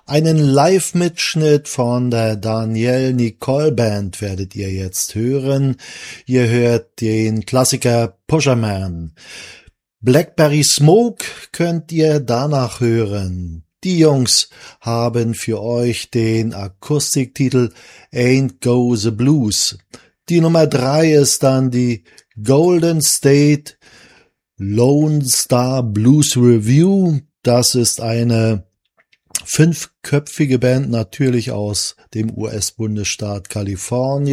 Einen Live-Mitschnitt von der Danielle Nicole Band werdet ihr jetzt hören. Ihr hört den Klassiker Pusher Man. Blackberry Smoke könnt ihr danach hören. Die Jungs haben für euch den Akustiktitel Ain't Go the Blues. Die Nummer 3 ist dann die Golden State Lone Star Blues Review. Das ist eine 5-köpfige Band, natürlich aus dem US-Bundesstaat Kalifornien.